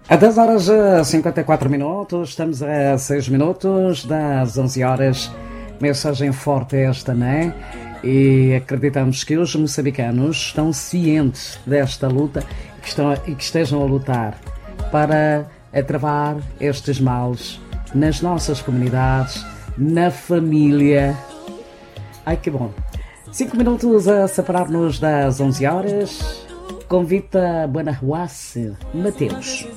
A 10 horas e 54 minutos, estamos a 6 minutos das 11 horas. Mensagem forte esta, não é? E acreditamos que os moçambicanos estão cientes desta luta e que estejam a lutar para travar estes males nas nossas comunidades, na família. Ai, que bom. 5 minutos a separar-nos das 11 horas. Convite a Buenahuace, Mateus.